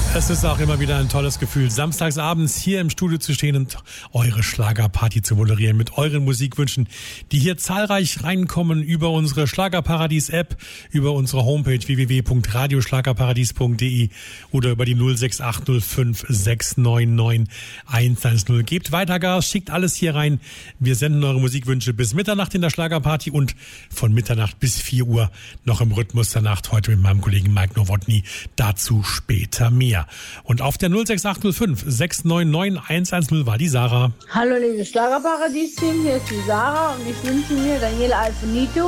Es ist auch immer wieder ein tolles Gefühl, samstagsabends hier im Studio zu stehen und eure Schlagerparty zu moderieren mit euren Musikwünschen, die hier zahlreich reinkommen über unsere Schlagerparadies-App, über unsere Homepage www.radioschlagerparadies.de oder über die 06805 699 110. Gebt weiter Gas, schickt alles hier rein. Wir senden eure Musikwünsche bis Mitternacht in der Schlagerparty und von Mitternacht bis 4 Uhr noch im Rhythmus der Nacht. Heute mit meinem Kollegen Mike Nowotny. Dazu später mehr. Und auf der 06805 699 110 war die Sarah. Hallo liebe Schlagerparadies-Team, hier ist die Sarah und ich wünsche mir Daniela Alfonito